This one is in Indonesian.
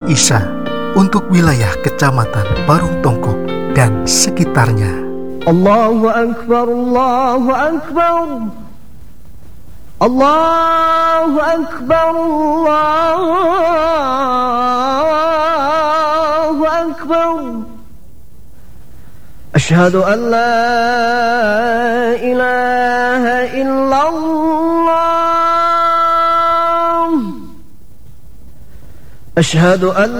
Isya untuk wilayah Kecamatan Parung Tongkok dan sekitarnya. Allahu Akbar, Allahu Akbar, Allahu Akbar, Allahu Akbar. Asyhadu an la ilaha illallah. Asyhadu an